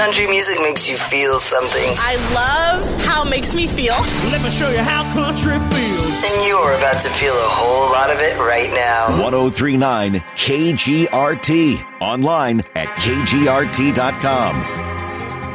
country music makes you feel something. I love how it makes me feel. Let me show you how country feels. And you're about to feel a whole lot of it right now. 1039 KGRT. Online at kgrt.com.